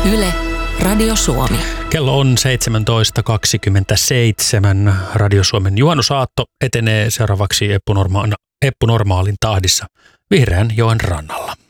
Yle, Radio Suomi. Kello on 17.27. Radio Suomen juhannusaatto etenee seuraavaksi Eppu Normaalin tahdissa Vihreän joen rannalla.